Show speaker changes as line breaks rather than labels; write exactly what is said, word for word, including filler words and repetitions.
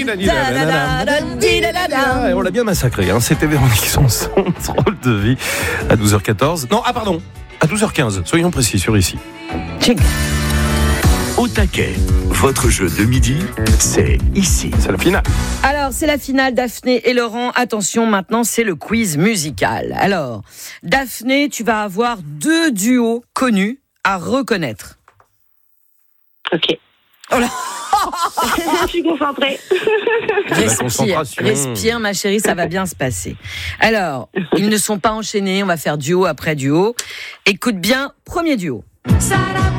Et on l'a bien massacré, hein. C'était Véronique Sanson, drôle de vie, à douze heures quatorze. Non, ah pardon, à douze heures quinze, soyons précis sur ici.
Au taquet, votre jeu de midi, c'est ici.
C'est la finale.
Alors, c'est la finale, Daphné et Laurent. Attention, maintenant, c'est le quiz musical. Alors, Daphné, tu vas avoir deux duos connus à reconnaître.
Ok.
Oh là.
Je suis concentrée.
Respire, respire, ma chérie, ça va bien se passer. Alors, ils ne sont pas enchaînés, on va faire duo après duo. Écoute bien, premier duo.